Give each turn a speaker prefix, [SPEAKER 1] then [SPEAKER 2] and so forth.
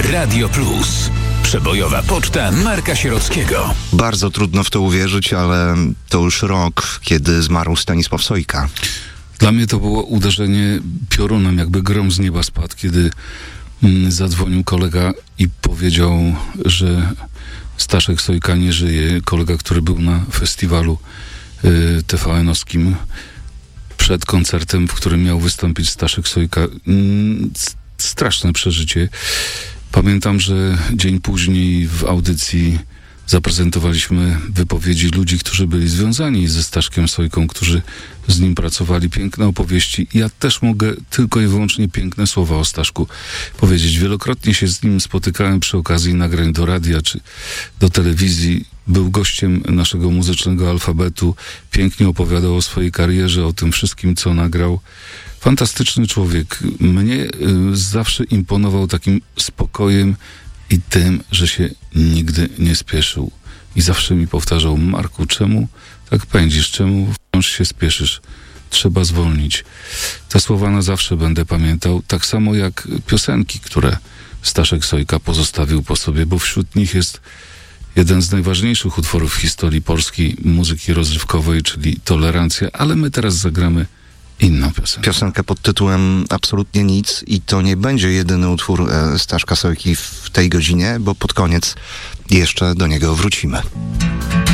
[SPEAKER 1] Radio Plus. Przebojowa poczta Marka Sierockiego.
[SPEAKER 2] Bardzo trudno w to uwierzyć, ale to już rok, kiedy zmarł Stanisław Sojka.
[SPEAKER 3] Dla mnie to było uderzenie piorunem, jakby grom z nieba spadł, kiedy zadzwonił kolega i powiedział, że Staszek Sojka nie żyje. Kolega, który był na festiwalu TVN-owskim przed koncertem, w którym miał wystąpić Staszek Sojka. Straszne przeżycie. Pamiętam, że dzień później w audycji zaprezentowaliśmy wypowiedzi ludzi, którzy byli związani ze Staszkiem Sojką, którzy z nim pracowali. Piękne opowieści. Ja też mogę tylko i wyłącznie piękne słowa o Staszku powiedzieć. Wielokrotnie się z nim spotykałem przy okazji nagrań do radia czy do telewizji. Był gościem naszego muzycznego alfabetu. Pięknie opowiadał o swojej karierze, o tym wszystkim, co nagrał. Fantastyczny człowiek. Mnie zawsze imponował takim spokojem i tym, że się nigdy nie spieszył. I zawsze mi powtarzał: Marku, czemu tak pędzisz? Czemu wciąż się spieszysz? Trzeba zwolnić. Te słowa na zawsze będę pamiętał. Tak samo jak piosenki, które Staszek Sojka pozostawił po sobie, bo wśród nich jest jeden z najważniejszych utworów w historii polskiej muzyki rozrywkowej, czyli Tolerancja, ale my teraz zagramy inną piosenkę.
[SPEAKER 2] Piosenkę pod tytułem Absolutnie nic, i to nie będzie jedyny utwór Staszka Sojki w tej godzinie, bo pod koniec jeszcze do niego wrócimy.